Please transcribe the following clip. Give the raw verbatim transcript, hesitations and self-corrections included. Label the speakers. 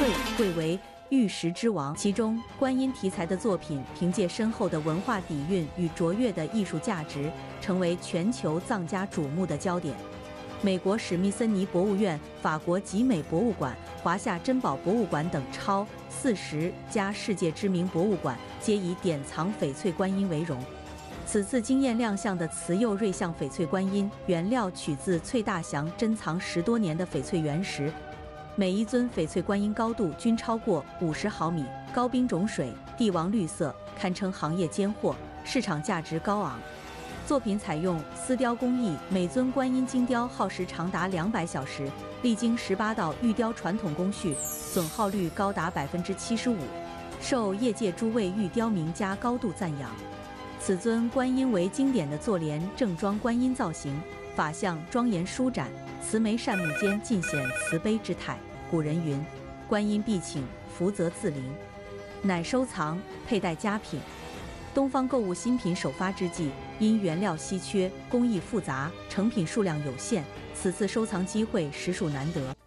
Speaker 1: 翠贵为玉石之王。其中，观音题材的作品凭借深厚的文化底蕴与卓越的艺术价值，成为全球藏家瞩目的焦点。美国史密森尼博物院、法国集美博物馆、华夏珍宝博物馆等超四十家世界知名博物馆皆以典藏翡翠观音为荣。此次惊艳亮相的慈幼瑞相翡翠观音，原料取自翠大祥珍藏十多年的翡翠原石，每一尊翡翠观音高度均超过五十毫米，高冰种水，帝王绿色，堪称行业尖货，市场价值高昂。作品采用丝雕工艺，每尊观音精雕耗时长达两百小时，历经十八道玉雕传统工序，损耗率高达百分之七十五，受业界诸位玉雕名家高度赞扬。此尊观音为经典的坐莲正装观音造型，法相庄严舒展，慈眉善目间尽显慈悲之态。古人云：“观音必请，福泽自临。”乃收藏佩戴佳品。东方购物新品首发之际，因原料稀缺、工艺复杂，成品数量有限，此次收藏机会实属难得。